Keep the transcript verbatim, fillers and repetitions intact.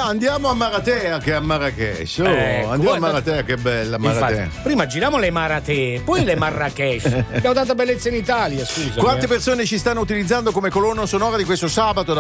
andiamo a Maratea che è a Marrakesh. Oh, Ecco, andiamo a guarda- Maratea, che bella Maratea. Infatti, prima giriamo le Maratee, poi le Marrakesh. Abbiamo tanta bellezza in Italia, scusa. Quante persone ci stanno utilizzando come colonna sonora di questo sabato?